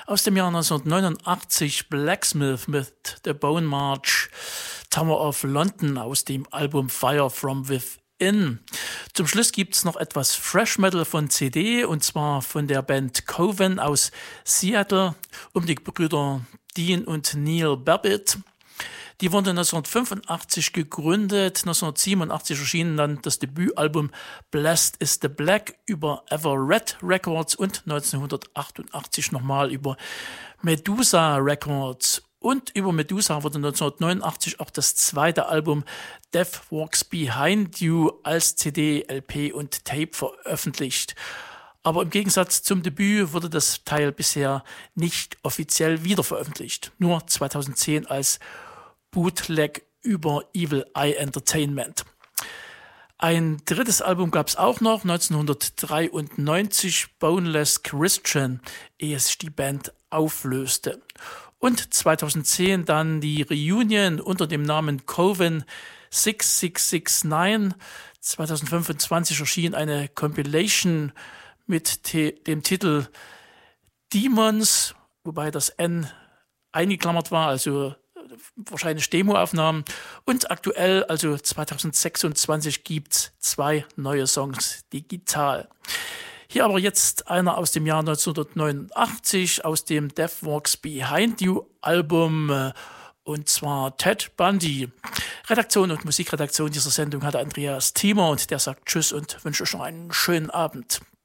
Aus dem Jahr 1989 Blacksmith mit The Bone March, Tower of London aus dem Album Fire from Within. Zum Schluss gibt's noch etwas Thrash Metal von CD und zwar von der Band Coven aus Seattle um die Brüder Dean und Neil Babbitt. Die wurden 1985 gegründet, 1987 erschien dann das Debütalbum Blessed is the Black über Everett Records und 1988 nochmal über Medusa Records. Und über Medusa wurde 1989 auch das zweite Album Death Walks Behind You als CD, LP und Tape veröffentlicht. Aber im Gegensatz zum Debüt wurde das Teil bisher nicht offiziell wiederveröffentlicht. Nur 2010 als Bootleg über Evil Eye Entertainment. Ein drittes Album gab es auch noch, 1993, Boneless Christian, ehe sich die Band auflöste. Und 2010 dann die Reunion unter dem Namen Coven 6669. 2025 erschien eine Compilation mit dem Titel Demons, wobei das N eingeklammert war, also wahrscheinlich Demoaufnahmen. Und aktuell, also 2026, gibt's 2 neue Songs digital. Hier aber jetzt einer aus dem Jahr 1989 aus dem Death Walks Behind You Album, und zwar Ted Bundy. Redaktion und Musikredaktion dieser Sendung hatte Andreas Thiemer und der sagt Tschüss und wünsche euch noch einen schönen Abend.